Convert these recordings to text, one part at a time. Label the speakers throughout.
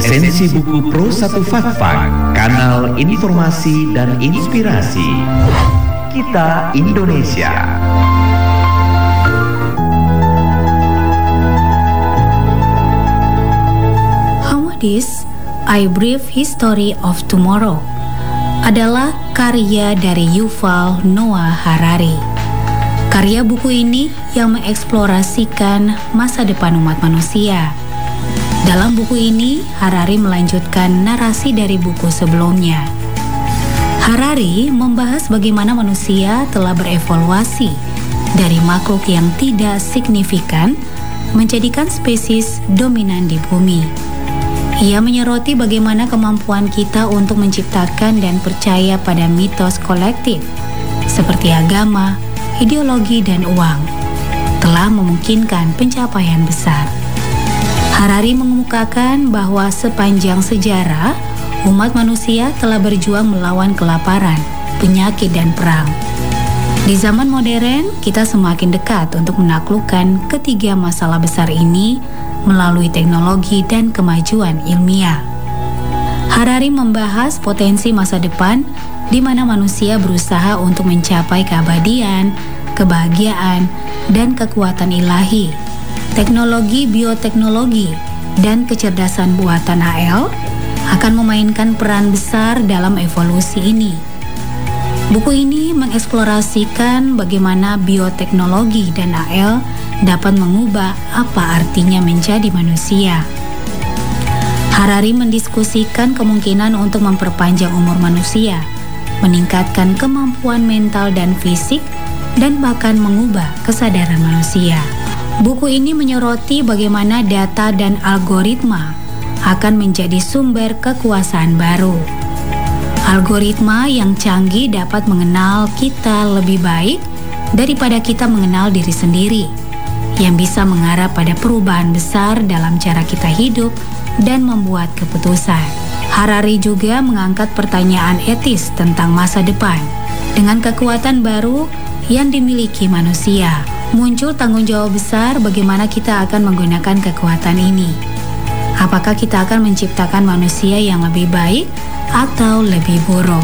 Speaker 1: Esensi buku Pro 1 Fakfak, kanal informasi dan inspirasi. Kita Indonesia.
Speaker 2: Homodis, A Brief History of Tomorrow adalah karya dari Yuval Noah Harari. Karya buku ini yang mengeksplorasikan masa depan umat manusia. Dalam buku ini, Harari melanjutkan narasi dari buku sebelumnya. Harari membahas bagaimana manusia telah berevolusi dari makhluk yang tidak signifikan menjadikan spesies dominan di bumi. Ia menyoroti bagaimana kemampuan kita untuk menciptakan dan percaya pada mitos kolektif seperti agama, ideologi, dan uang telah memungkinkan pencapaian besar. Harari mengemukakan bahwa sepanjang sejarah, umat manusia telah berjuang melawan kelaparan, penyakit, dan perang. Di zaman modern, kita semakin dekat untuk menaklukkan ketiga masalah besar ini melalui teknologi dan kemajuan ilmiah. Harari membahas potensi masa depan di mana manusia berusaha untuk mencapai keabadian, kebahagiaan, dan kekuatan ilahi. Teknologi bioteknologi dan kecerdasan buatan AI akan memainkan peran besar dalam evolusi ini. Buku ini mengeksplorasikan bagaimana bioteknologi dan AI dapat mengubah apa artinya menjadi manusia. Harari mendiskusikan kemungkinan untuk memperpanjang umur manusia, meningkatkan kemampuan mental dan fisik, dan bahkan mengubah kesadaran manusia. Buku ini menyoroti bagaimana data dan algoritma akan menjadi sumber kekuasaan baru. Algoritma yang canggih dapat mengenal kita lebih baik daripada kita mengenal diri sendiri, yang bisa mengarah pada perubahan besar dalam cara kita hidup dan membuat keputusan. Harari juga mengangkat pertanyaan etis tentang masa depan. Dengan kekuatan baru yang dimiliki manusia, muncul tanggung jawab besar bagaimana kita akan menggunakan kekuatan ini. Apakah kita akan menciptakan manusia yang lebih baik atau lebih buruk?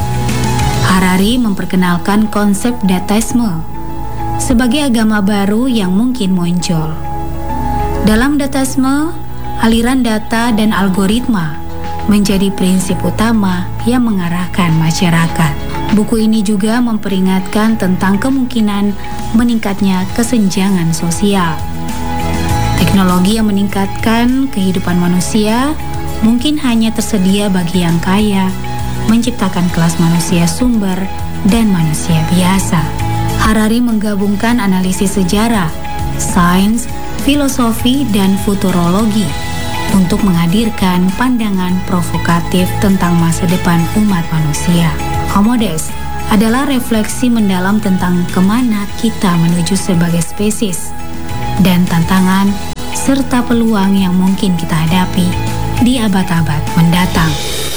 Speaker 2: Harari memperkenalkan konsep datisme sebagai agama baru yang mungkin muncul. Dalam datisme, aliran data dan algoritma menjadi prinsip utama yang mengarahkan masyarakat. Buku ini juga memperingatkan tentang kemungkinan meningkatnya kesenjangan sosial. Teknologi yang meningkatkan kehidupan manusia mungkin hanya tersedia bagi yang kaya, menciptakan kelas manusia sumber dan manusia biasa. Harari menggabungkan analisis sejarah, sains, filosofi, dan futurologi untuk menghadirkan pandangan provokatif tentang masa depan umat manusia. Homodis adalah refleksi mendalam tentang kemana kita menuju sebagai spesies dan tantangan serta peluang yang mungkin kita hadapi di abad-abad mendatang.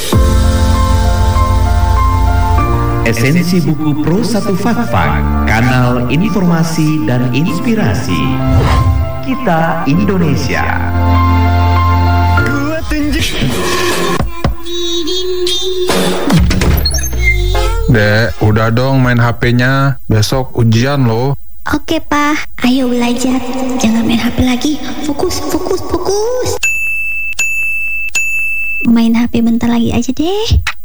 Speaker 1: Esensi buku Pro 1 Fakfak, kanal informasi dan inspirasi. Kita Indonesia.
Speaker 3: Dek, udah dong main HP-nya. Besok ujian loh.
Speaker 4: Oke, Pak. Ayo belajar. Jangan main HP lagi. Fokus, fokus, fokus. Main HP bentar lagi aja deh.